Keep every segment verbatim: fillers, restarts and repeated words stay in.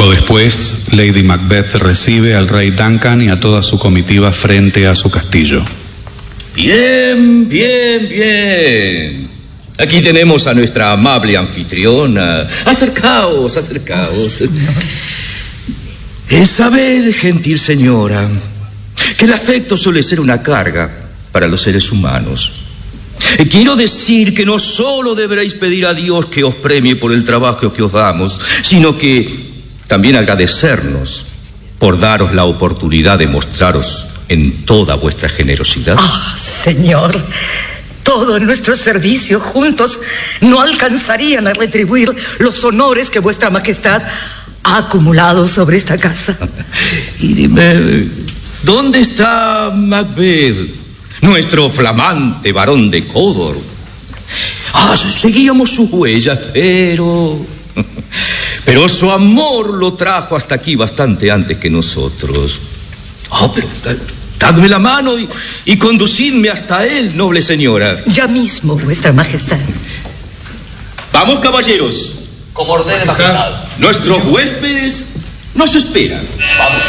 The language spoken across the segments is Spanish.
Poco después, Lady Macbeth recibe al rey Duncan y a toda su comitiva frente a su castillo. Bien, bien, bien. Aquí tenemos a nuestra amable anfitriona. Acercaos, acercaos. Eh, sabed, gentil señora, que el afecto suele ser una carga para los seres humanos. Eh, quiero decir que no solo deberéis pedir a Dios que os premie por el trabajo que os damos, sino que también agradecernos por daros la oportunidad de mostraros en toda vuestra generosidad. Ah, señor, todos nuestros servicios juntos no alcanzarían a retribuir los honores que vuestra majestad ha acumulado sobre esta casa. Y dime, ¿dónde está Macbeth, nuestro flamante varón de Cawdor? Ah, seguíamos sus huellas, pero... Pero su amor lo trajo hasta aquí bastante antes que nosotros. Ah, oh, pero... Dadme la mano y, y conducidme hasta él, noble señora. Ya mismo, vuestra majestad. Vamos, caballeros. Como ordene majestad. Nuestros huéspedes nos esperan. Vamos.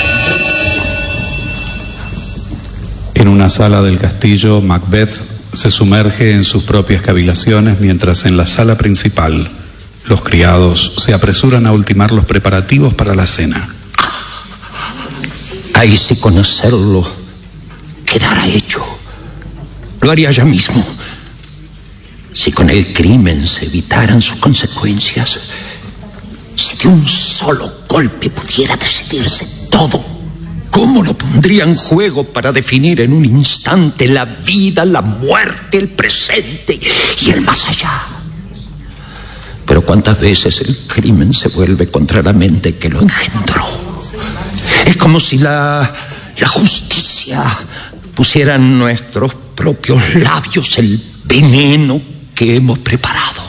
En una sala del castillo, Macbeth se sumerge en sus propias cavilaciones, mientras en la sala principal los criados se apresuran a ultimar los preparativos para la cena. Ay, si conocerlo quedara hecho, lo haría ya mismo. Si con el crimen se evitaran sus consecuencias, si de un solo golpe pudiera decidirse todo, ¿cómo lo pondría en juego para definir en un instante la vida, la muerte, el presente y el más allá? Pero cuántas veces el crimen se vuelve contra la mente que lo engendró. Es como si la, la justicia pusiera en nuestros propios labios el veneno que hemos preparado.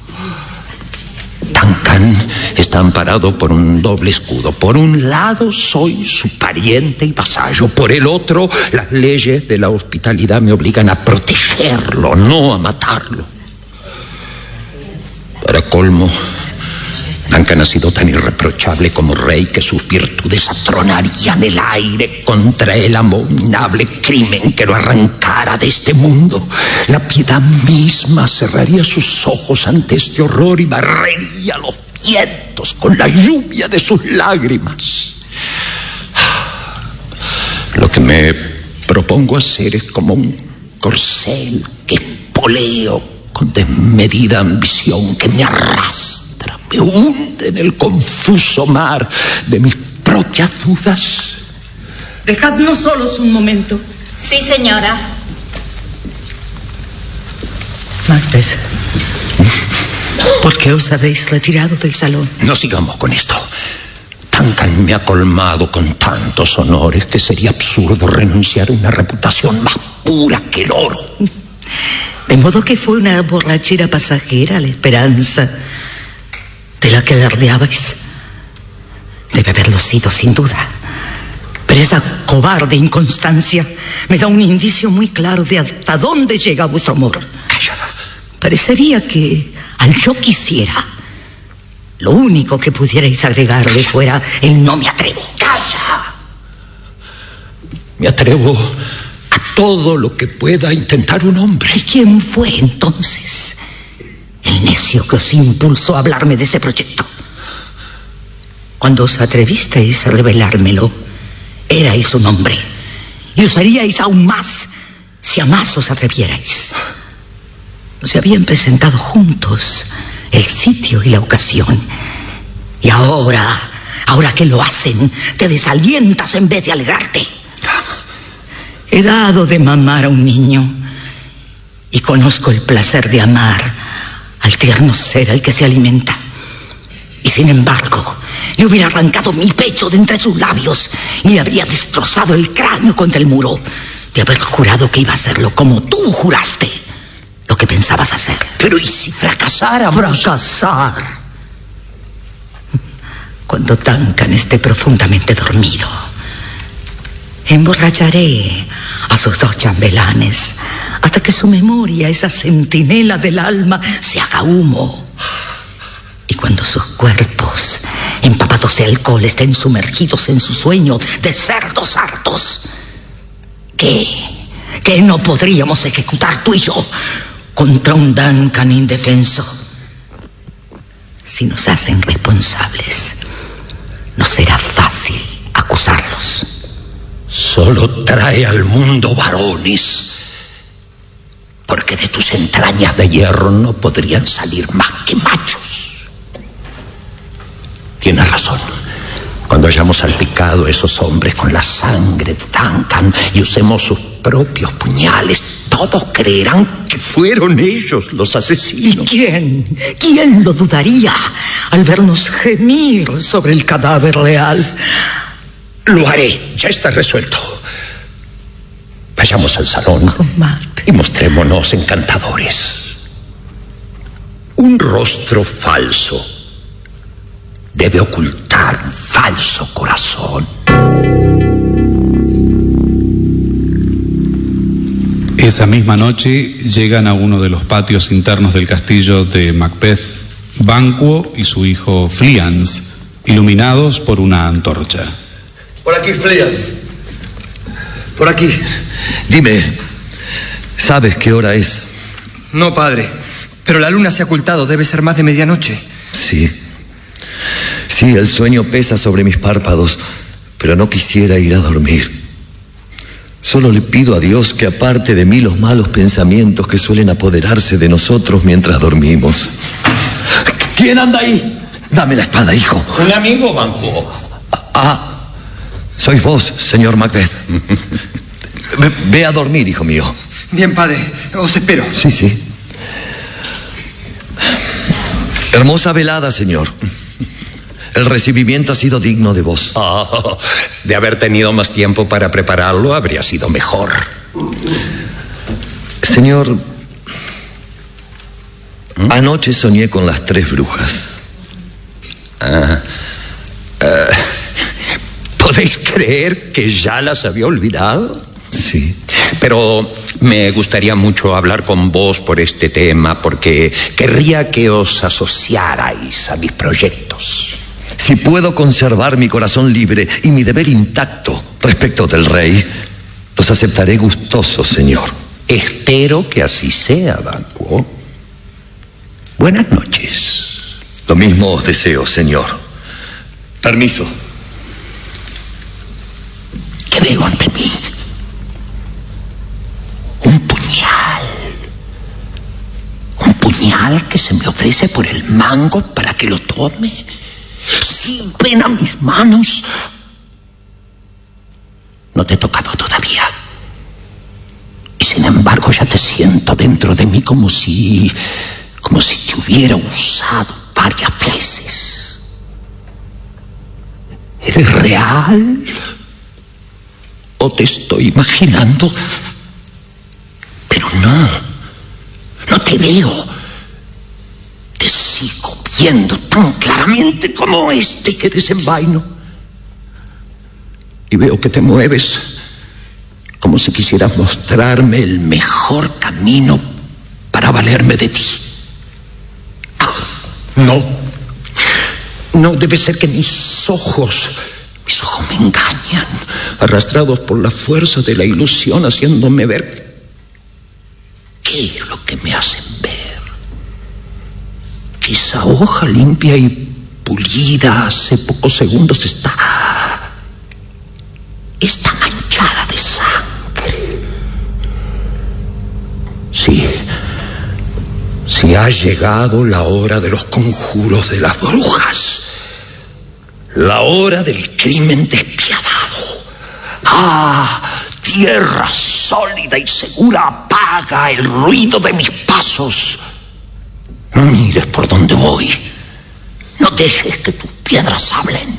Duncan está amparado por un doble escudo. Por un lado soy su pariente y vasallo. Por el otro, las leyes de la hospitalidad me obligan a protegerlo, no a matarlo. Para colmo, Duncan ha sido tan irreprochable como rey que sus virtudes atronarían el aire contra el abominable crimen que lo arrancara de este mundo. La piedad misma cerraría sus ojos ante este horror y barrería los vientos con la lluvia de sus lágrimas. Lo que me propongo hacer es como un corcel que espoleo con desmedida ambición, que me arrastra, me hunde en el confuso mar de mis propias dudas. Dejadnos solos un momento. Sí, señora. Macbeth, ¿por qué os habéis retirado del salón? No sigamos con esto. Duncan me ha colmado con tantos honores que sería absurdo renunciar a una reputación más pura que el oro. De modo que fue una borrachera pasajera la esperanza de la que alardeabais. Debe haberlo sido, sin duda. Pero esa cobarde inconstancia me da un indicio muy claro de hasta dónde llega vuestro amor. Calla. Parecería que, al yo quisiera, lo único que pudierais agregarle fuera el no me atrevo. ¡Calla! Me atrevo a todo lo que pueda intentar un hombre. ¿Y quién fue entonces el necio que os impulsó a hablarme de ese proyecto? Cuando os atrevisteis a revelármelo, erais un hombre, y os haríais aún más si a más os atrevierais. No se habían presentado juntos el sitio y la ocasión, y ahora, ahora que lo hacen, te desalientas en vez de alegrarte. He dado de mamar a un niño y conozco el placer de amar al tierno ser al que se alimenta. Y sin embargo, le hubiera arrancado mi pecho de entre sus labios y le habría destrozado el cráneo contra el muro de haber jurado que iba a hacerlo como tú juraste lo que pensabas hacer. Pero ¿y si fracasáramos? Fracasar. Cuando Duncan esté profundamente dormido, emborracharé a sus dos chambelanes hasta que su memoria, esa centinela del alma, se haga humo. Y cuando sus cuerpos empapados de alcohol, estén sumergidos en su sueño de cerdos hartos. ¿Qué? ¿Qué no podríamos ejecutar tú y yo contra un Duncan indefenso? Si nos hacen responsables, no será fácil acusarlos. Solo trae al mundo varones, porque de tus entrañas de hierro no podrían salir más que machos. Tienes razón. Cuando hayamos salpicado a esos hombres con la sangre de Duncan y usemos sus propios puñales, todos creerán que fueron ellos los asesinos. ¿Quién? ¿Quién lo dudaría al vernos gemir sobre el cadáver real? Lo haré, ya está resuelto. Vayamos al salón Combate. y mostrémonos encantadores. Un rostro falso debe ocultar un falso corazón. Esa misma noche llegan a uno de los patios internos del castillo de Macbeth, Banquo y su hijo Fleance, iluminados por una antorcha. Por aquí, Fleance. Por aquí. Dime, ¿sabes qué hora es? No, padre, pero la luna se ha ocultado, debe ser más de medianoche. Sí. Sí, el sueño pesa sobre mis párpados, pero no quisiera ir a dormir. Solo le pido a Dios que aparte de mí los malos pensamientos que suelen apoderarse de nosotros mientras dormimos. ¿Quién anda ahí? Dame la espada, hijo. Un amigo, Banquo. Ah, sois vos, señor Macbeth. Ve, ve a dormir, hijo mío. Bien, padre, os espero. Sí, sí. Hermosa velada, señor. El recibimiento ha sido digno de vos. Oh, de haber tenido más tiempo para prepararlo, habría sido mejor. Señor, ¿Mm? anoche soñé con las tres brujas. Ah, uh, ¿Podéis creer que ya las había olvidado? Sí. Pero me gustaría mucho hablar con vos por este tema, porque querría que os asociarais a mis proyectos. Si puedo conservar mi corazón libre y mi deber intacto respecto del rey, los aceptaré gustosos, señor. Espero que así sea, Banquo. Buenas noches. Lo mismo os deseo, señor. Permiso. ¿Qué veo ante mí? Un puñal. Un puñal que se me ofrece por el mango para que lo tome. Sí, ven a mis manos. No te he tocado todavía. Y sin embargo ya te siento dentro de mí como si... como si te hubiera usado varias veces. ¿Eres real? ¿O te estoy imaginando? Pero no. No te veo. Te sigo viendo tan claramente como este que desenvaino. Y veo que te mueves como si quisieras mostrarme el mejor camino para valerme de ti. No. No, debe ser que mis ojos, mis ojos me engañan, arrastrados por la fuerza de la ilusión, haciéndome ver. ¿Qué es lo que me hacen ver? Que esa hoja limpia y pulida hace pocos segundos está... está manchada de sangre. Sí, sí ha llegado la hora de los conjuros de las brujas. La hora del crimen despiadado. ¡Ah! Tierra sólida y segura, apaga el ruido de mis pasos. No mires por donde voy. No dejes que tus piedras hablen.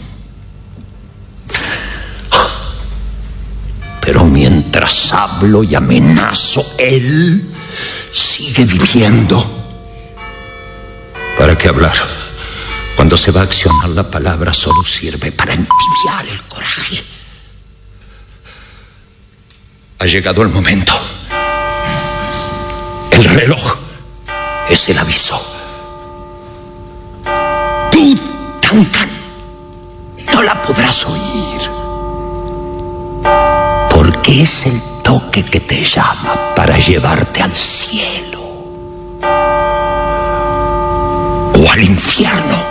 Pero mientras hablo y amenazo, él sigue viviendo. ¿Para qué hablar? Cuando se va a accionar la palabra solo sirve para entibiar el coraje. Ha llegado el momento. El reloj es el aviso. Tú, Duncan, es el toque que te llama para llevarte al cielo o al infierno.